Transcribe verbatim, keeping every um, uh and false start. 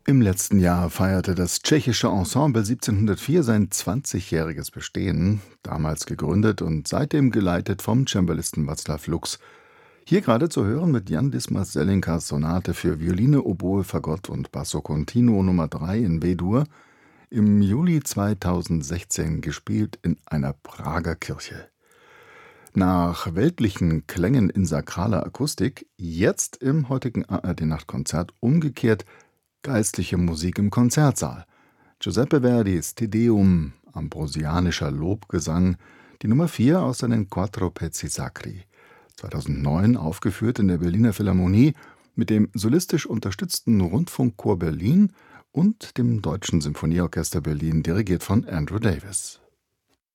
Im letzten Jahr feierte das tschechische Ensemble siebzehnhundertvier sein zwanzigjähriges Bestehen, damals gegründet und seitdem geleitet vom Cembalisten Václav Lux. Hier gerade zu hören mit Jan Dismas Zelinkas Sonate für Violine, Oboe, Fagott und Basso Continuo Nummer drei in B-Dur, im Juli zweitausendsechzehn gespielt in einer Prager Kirche. Nach weltlichen Klängen in sakraler Akustik, jetzt im heutigen A R D-Nachtkonzert umgekehrt geistliche Musik im Konzertsaal. Giuseppe Verdis Te Deum, ambrosianischer Lobgesang, die Nummer vier aus seinen Quattro Pezzi Sacri, zweitausendneun aufgeführt in der Berliner Philharmonie mit dem solistisch unterstützten Rundfunkchor Berlin und dem Deutschen Symphonieorchester Berlin, dirigiert von Andrew Davis.